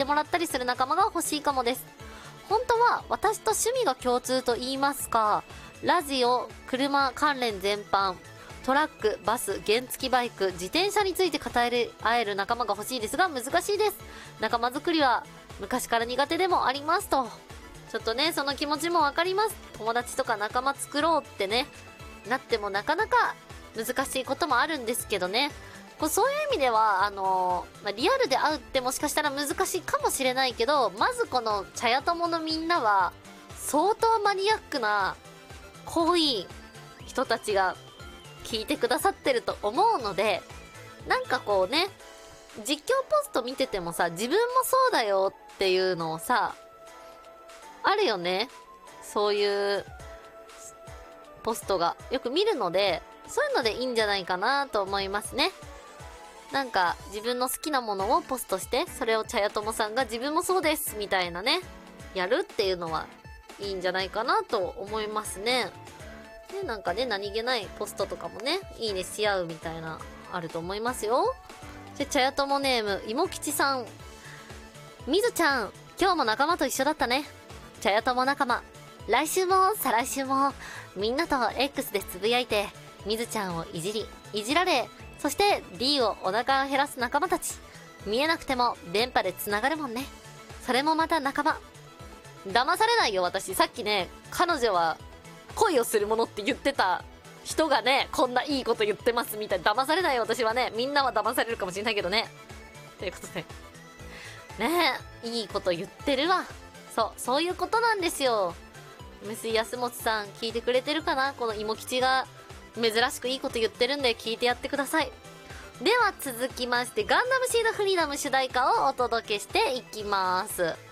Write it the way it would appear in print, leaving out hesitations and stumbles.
もらったりする仲間が欲しいかもです。本当は私と趣味が共通と言いますか、ラジオ、車関連全般、トラック、バス、原付バイク、自転車について語り合える仲間が欲しいですが難しいです。仲間作りは昔から苦手でもありますと。ちょっとね、その気持ちもわかります。友達とか仲間作ろうってね、なってもなかなか難しいこともあるんですけどね。そういう意味では、リアルで会うってもしかしたら難しいかもしれないけど、まずこの茶屋友のみんなは、相当マニアックな、濃い人たちが聞いてくださってると思うので、なんかこうね、実況ポスト見ててもさ、自分もそうだよっていうのをさ、あるよね。そういうポストがよく見るので、そういうのでいいんじゃないかなと思いますね。なんか自分の好きなものをポストして、それを茶屋友さんが自分もそうですみたいなね、やるっていうのはいいんじゃないかなと思いますね。で、なんかね、何気ないポストとかもね、いいねし合うみたいな、あると思いますよ。で、茶屋友ネーム、いもきちさん。みずちゃん、今日も仲間と一緒だったね。茶屋友仲間。来週も再来週も、みんなと X でつぶやいて、みずちゃんをいじり、いじられ、そして D をお腹を減らす仲間たち。見えなくても電波でつながるもんね。それもまた仲間。騙されないよ、私。さっきね、彼女は恋をするものって言ってた人がね、こんないいこと言ってますみたいな。騙されないよ、私はね。みんなは騙されるかもしれないけどね。ということで。ねえ、いいこと言ってるわ。そういうことなんですよ。MC 安本さん、聞いてくれてるかな？この芋吉が珍しくいいこと言ってるんで聞いてやってください。では続きまして、ガンダムシードフリーダム主題歌をお届けしていきます。